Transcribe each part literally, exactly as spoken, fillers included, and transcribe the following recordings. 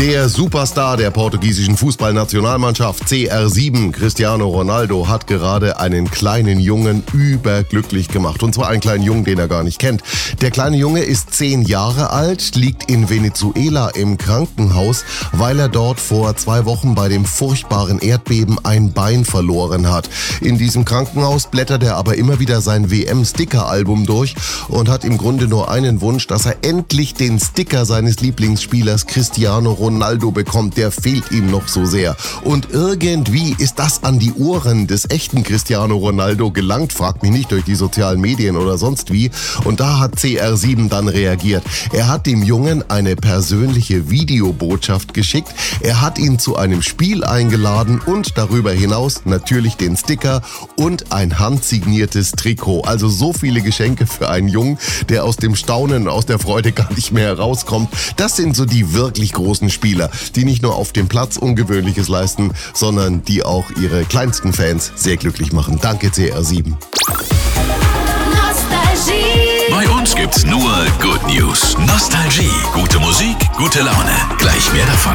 Der Superstar der portugiesischen Fußballnationalmannschaft C R sieben, Cristiano Ronaldo, hat gerade einen kleinen Jungen überglücklich gemacht. Und zwar einen kleinen Jungen, den er gar nicht kennt. Der kleine Junge ist zehn Jahre alt, liegt in Venezuela im Krankenhaus, weil er dort vor zwei Wochen bei dem furchtbaren Erdbeben ein Bein verloren hat. In diesem Krankenhaus blättert er aber immer wieder sein W M-Sticker-Album durch und hat im Grunde nur einen Wunsch, dass er endlich den Sticker seines Lieblingsspielers Cristiano Ronaldo bekommt. Der fehlt ihm noch so sehr. Und irgendwie ist das an die Ohren des echten Cristiano Ronaldo gelangt, fragt mich nicht, durch die sozialen Medien oder sonst wie. Und da hat C R sieben dann reagiert. Er hat dem Jungen eine persönliche Videobotschaft geschickt. Er hat ihn zu einem Spiel eingeladen und darüber hinaus natürlich den Sticker und ein handsigniertes Trikot. Also so viele Geschenke für einen Jungen, der aus dem Staunen, aus der Freude gar nicht mehr herauskommt. Das sind so die wirklich großen Spieler, die nicht nur auf dem Platz Ungewöhnliches leisten, sondern die auch ihre kleinsten Fans sehr glücklich machen. Danke C R sieben. Bei uns gibt's nur Good News. Nostalgie, gute Musik, gute Laune. Gleich mehr davon.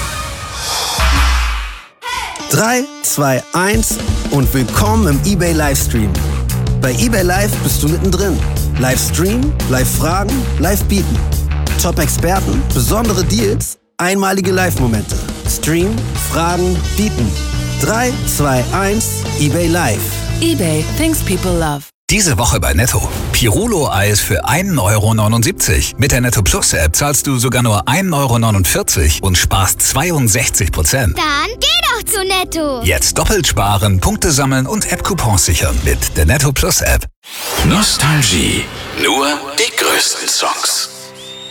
drei, zwei, eins und willkommen im eBay Livestream. Bei eBay Live bist du mittendrin. Livestream, Live-Fragen, Live-Bieten. Top-Experten, besondere Deals, einmalige Live-Momente. Stream, Fragen, Bieten. drei, zwei, eins, eBay Live. eBay, things people love. Diese Woche bei Netto. Pirolo-Eis für ein Euro neunundsiebzig. Mit der Netto Plus App zahlst du sogar nur ein Euro neunundvierzig und sparst zweiundsechzig Prozent. Dann geh doch zu Netto. Jetzt doppelt sparen, Punkte sammeln und App-Coupons sichern mit der Netto Plus App. Nostalgie. Nur die größten Songs.